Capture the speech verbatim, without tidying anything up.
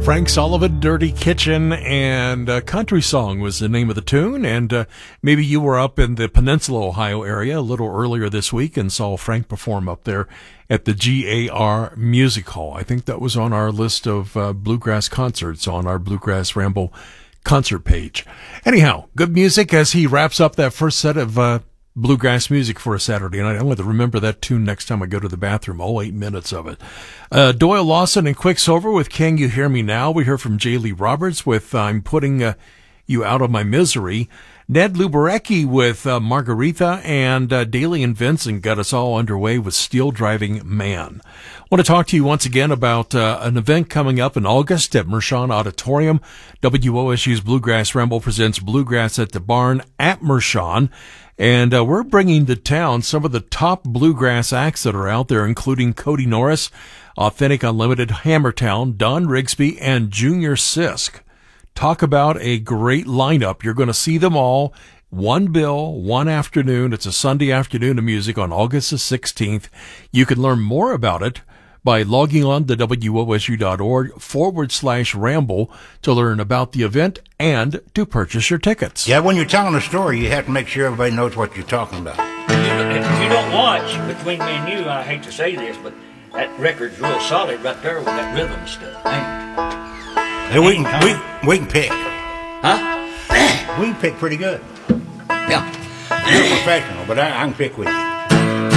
Frank Sullivan, Dirty Kitchen, and uh, Country Song was the name of the tune. And uh, maybe you were up in the Peninsula, Ohio area a little earlier this week and saw Frank perform up there at the G A R Music Hall. I think that was on our list of uh, bluegrass concerts on our Bluegrass Ramble concert page. Anyhow, good music as he wraps up that first set of uh, bluegrass music for a Saturday night. I'm going to remember that tune next time I go to the bathroom, all eight minutes of it. Uh, Doyle Lawson and Quicksilver with Can You Hear Me Now? We hear from J. Lee Roberts with I'm Putting uh, You Out of My Misery. Ned Luberecki with uh, Margaretha, and uh, Daly and Vincent got us all underway with Steel Driving Man. I want to talk to you once again about uh, an event coming up in August at Mershon Auditorium. W O S U's Bluegrass Ramble presents Bluegrass at the Barn at Mershon. And uh, we're bringing to town some of the top bluegrass acts that are out there, including Cody Norris, Authentic Unlimited, Hammertown, Don Rigsby, and Junior Sisk. Talk about a great lineup. You're going to see them all. One bill, one afternoon. It's a Sunday afternoon of music on August the sixteenth. You can learn more about it by logging on to W O S U dot org forward slash ramble to learn about the event and to purchase your tickets. Yeah, when you're telling a story, you have to make sure everybody knows what you're talking about. If you don't watch, between me and you, I hate to say this, but that record's real solid right there with that rhythm stuff. Ain't Hey, we can, we, we can pick. Huh? We can pick pretty good. Yeah. You're a professional, but I, I can pick with you.